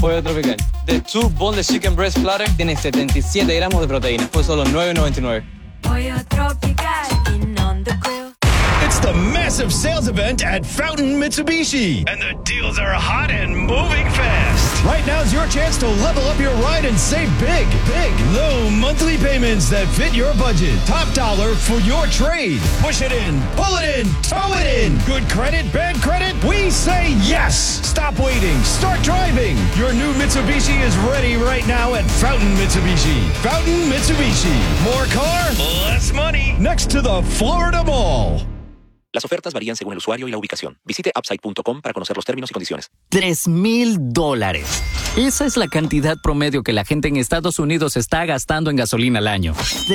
Pollo tropical. The Two Boneless Chicken Breast Platter tiene 77 gramos de proteína por solo $9.99. Pollo tropical on the grill. It's the massive sales event at Fountain Mitsubishi. And the deals are hot and moving fast. Right now's your chance to level up your ride and save big, low monthly payments that fit your budget. Top dollar for your trade. Push it in, pull it in, tow it in. Good credit, bad credit, we say yes. Stop waiting, start driving. Your new Mitsubishi is ready right now at Fountain Mitsubishi. Fountain Mitsubishi. More car, less money. Next to the Florida Mall. Las ofertas varían según el usuario y la ubicación. Visite upside.com para conocer los términos y condiciones. $3,000. Esa es la cantidad promedio que la gente en Estados Unidos está gastando en gasolina al año.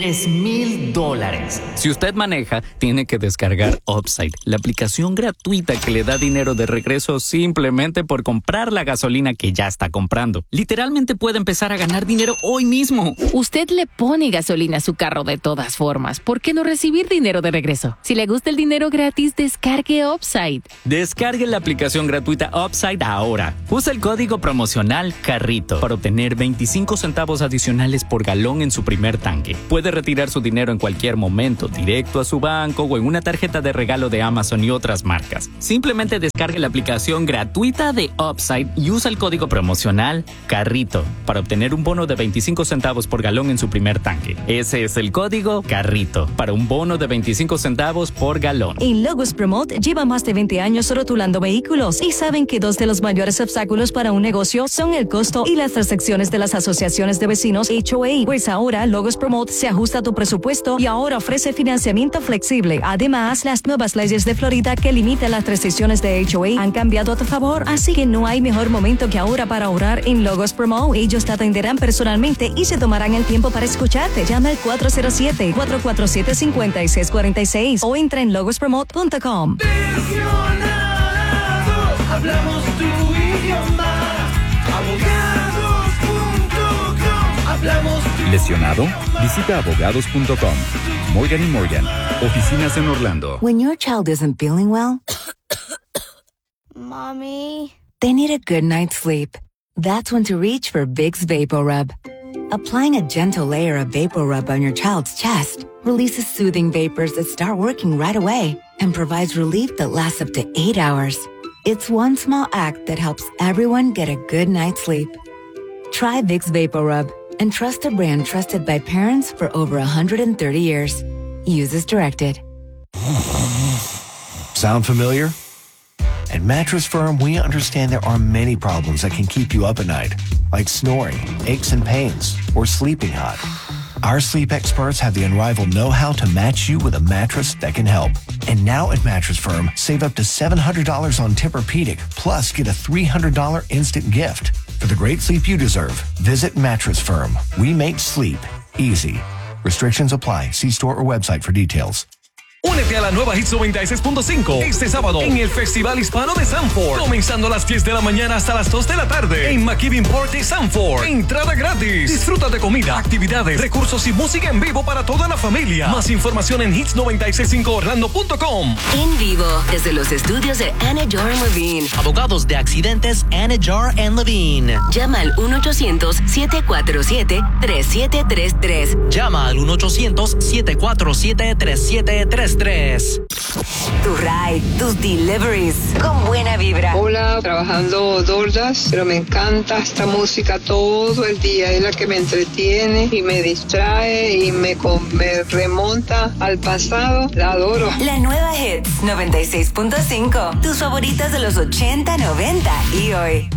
$3,000. Si usted maneja, tiene que descargar Upside, la aplicación gratuita que le da dinero de regreso simplemente por comprar la gasolina que ya está comprando. Literalmente puede empezar a ganar dinero hoy mismo. Usted le pone gasolina a su carro de todas formas. ¿Por qué no recibir dinero de regreso? Si le gusta el dinero gratis, descargue Upside. Descargue la aplicación gratuita Upside ahora. Usa el código promocional CARRITO para obtener 25 centavos adicionales por galón en su primer tanque. Puede retirar su dinero en cualquier momento, directo a su banco o en una tarjeta de regalo de Amazon y otras marcas. Simplemente descargue la aplicación gratuita de Upside y usa el código promocional CARRITO para obtener un bono de 25 centavos por galón en su primer tanque. Ese es el código CARRITO para un bono de 25 centavos por galón. En Logos Promote lleva más de 20 años rotulando vehículos y saben que dos de los mayores obstáculos para un negocio son el costo y las transacciones de las asociaciones de vecinos HOA. Pues ahora Logos Promote se ajusta a tu presupuesto y ahora ofrece financiamiento flexible. Además, las nuevas leyes de Florida que limitan las restricciones de HOA han cambiado a tu favor, así que no hay mejor momento que ahora para ahorrar en Logos Promote. Ellos te atenderán personalmente y se tomarán el tiempo para escucharte. Llama al 407-447-5646 o entra en logospromote.com. Hablamos tu idioma. Abogados.com. Hablamos tu ¿Lesionado? Visita abogados.com. Morgan & Morgan. Oficinas en Orlando. When your child isn't feeling well, Mommy. they need a good night's sleep. That's when to reach for Vicks VapoRub. Applying a gentle layer of VapoRub on your child's chest releases soothing vapors that start working right away and provides relief that lasts up to 8 hours. It's one small act that helps everyone get a good night's sleep. Try Vicks VapoRub and trust a brand trusted by parents for over 130 years. Use as directed. Sound familiar? At Mattress Firm, we understand there are many problems that can keep you up at night, like snoring, aches and pains, or sleeping hot. Our sleep experts have the unrivaled know-how to match you with a mattress that can help. And now at Mattress Firm, save up to $700 on Tempur-Pedic, plus get a $300 instant gift. For the great sleep you deserve, visit Mattress Firm. We make sleep easy. Restrictions apply. See store or website for details. Únete a la nueva Hits 96.5 este sábado en el Festival Hispano de Sanford, comenzando a las 10 de la mañana hasta las 2 de la tarde en McKibben Port de Sanford. Entrada gratis. Disfruta de comida, actividades, recursos y música en vivo para toda la familia. Más información en hits965orlando.com. En vivo desde los estudios de Anidjar & Levine. Abogados de accidentes Anidjar & Levine. Llama al 1-800-747-3733. Llama al 1-800-747-3733. Tu ride, tus deliveries, con buena vibra. Hola, trabajando DoorDash, pero me encanta esta música todo el día. Es la que me entretiene y me distrae y me remonta al pasado. La adoro. La nueva Hits 96.5. Tus favoritas de los 80, 90 y hoy.